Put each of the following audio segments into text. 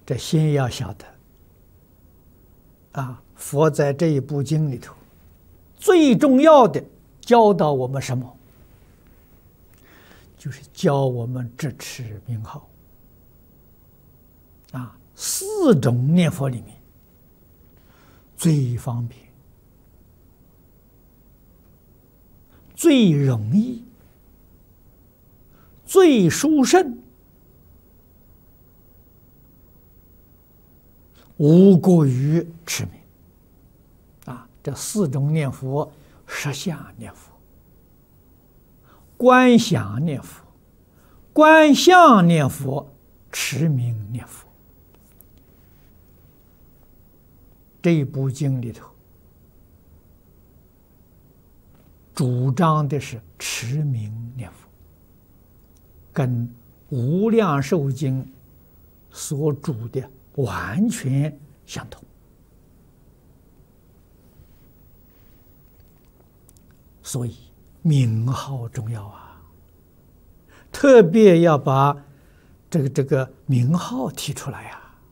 这先要晓得佛在这一部经里头最重要的教导我们什么？就是教我们直持名号。4种念佛里面最方便、最容易、最殊胜，无过于持名。这4种念佛：实相念佛、观想念佛、观相念佛、持名念佛。这一部经里头主张的是持名念佛，跟无量寿经所主的完全相同。所以名号重要特别要把这个名号提出来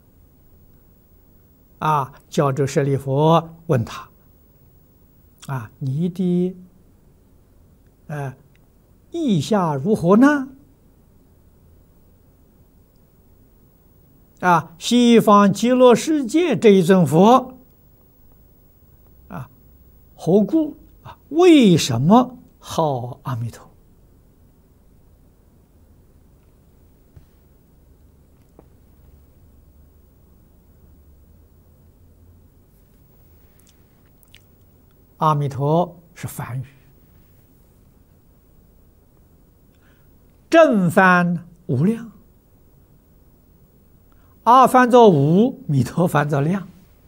叫这舍利弗问他你的意下如何呢？西方极乐世界这一尊佛何故为什么号阿弥陀？阿弥陀是梵语，正翻无量，阿翻作无，弥陀翻作量。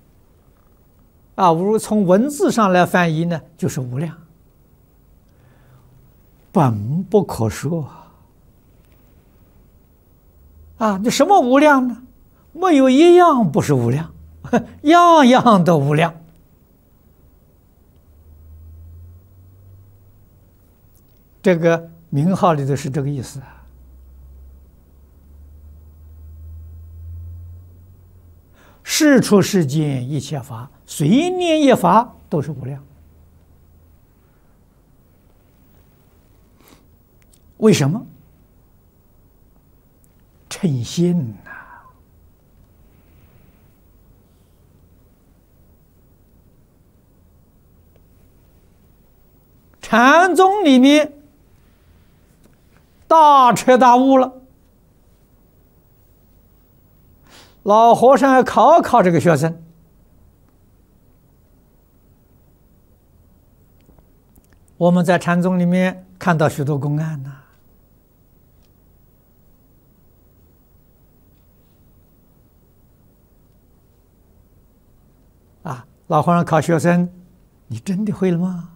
如从文字上来翻译呢，就是无量，本不可说你什么无量呢？没有一样不是无量，样样都无量。这个名号里头是这个意思世出世间一切法，随念一法都是无量。为什么？称心禅宗里面大彻大悟了，老和尚要考这个学生。我们在禅宗里面看到许多公案老和尚考学生：“你真的会了吗？”